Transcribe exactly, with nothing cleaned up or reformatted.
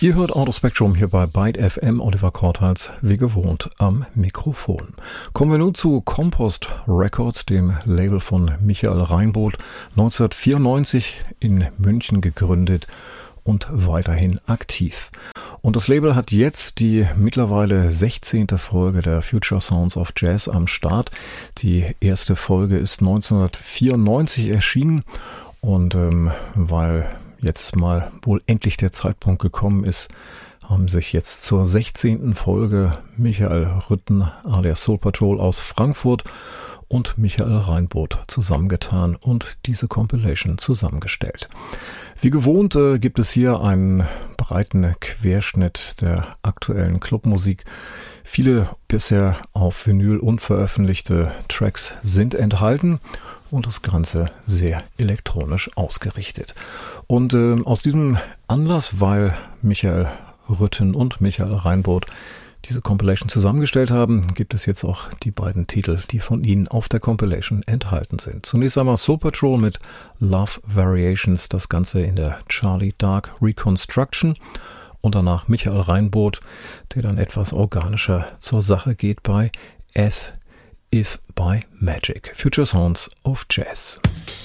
Ihr hört Autospectrum hier bei Byte F M, Oliver Korthals, wie gewohnt, am Mikrofon. Kommen wir nun zu Compost Records, dem Label von Michael Reinboth, neunzehnhundertvierundneunzig in München gegründet und weiterhin aktiv. Und das Label hat jetzt die mittlerweile sechzehnte Folge der Future Sounds of Jazz am Start. Die erste Folge ist neunzehnhundertvierundneunzig erschienen und ähm, weil jetzt mal wohl endlich der Zeitpunkt gekommen ist, haben sich jetzt zur sechzehnten Folge Michael Rütten alias Soul Patrol aus Frankfurt und Michael Reinboth zusammengetan und diese Compilation zusammengestellt. Wie gewohnt äh, gibt es hier einen breiten Querschnitt der aktuellen Clubmusik. Viele bisher auf Vinyl unveröffentlichte Tracks sind enthalten und das Ganze sehr elektronisch ausgerichtet. Und äh, aus diesem Anlass, weil Michael Rütten und Michael Reinboth diese Compilation zusammengestellt haben, gibt es jetzt auch die beiden Titel, die von ihnen auf der Compilation enthalten sind. Zunächst einmal Soul Patrol mit Love Variations, das Ganze in der Charlie Dark Reconstruction. Und danach Michael Reinboth, der dann etwas organischer zur Sache geht bei As If by Magic. Future Sounds of Jazz.